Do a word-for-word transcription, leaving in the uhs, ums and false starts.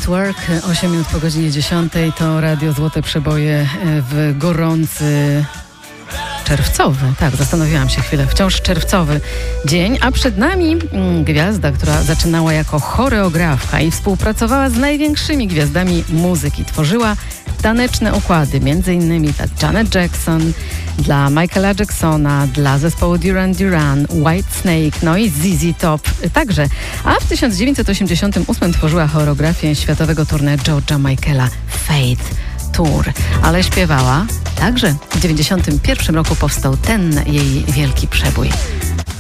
Network, osiem minut po godzinie dziesiątej, to Radio Złote Przeboje w gorący czerwcowy, tak, zastanowiłam się chwilę, wciąż czerwcowy dzień, a przed nami mm, gwiazda, która zaczynała jako choreografka i współpracowała z największymi gwiazdami muzyki. Tworzyła taneczne układy, między innymi dla Janet Jackson, dla Michaela Jacksona, dla zespołu Duran Duran, Whitesnake, no i Z Z Top także. A w tysiąc dziewięćset osiemdziesiątym ósmym tworzyła choreografię światowego tournée George'a Michaela Faith Tour, ale śpiewała także. W dziewięćdziesiątym pierwszym roku powstał ten jej wielki przebój.